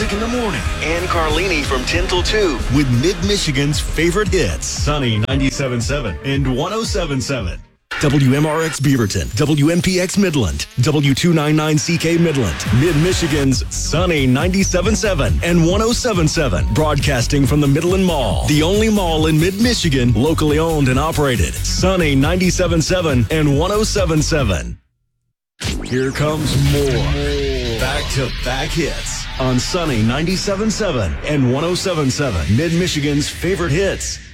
music in the morning. Ann Carlini from 10 till 2. With Mid-Michigan's favorite hits, Sunny 97.7 and 107.7. WMRX Beaverton, WMPX Midland, W299CK Midland, Mid-Michigan's Sunny 97.7 and 107.7, broadcasting from the Midland Mall, the only mall in Mid-Michigan, locally owned and operated. Sunny 97.7 and 107.7. Here comes more back-to-back hits on Sunny 97.7 and 107.7, Mid-Michigan's favorite hits.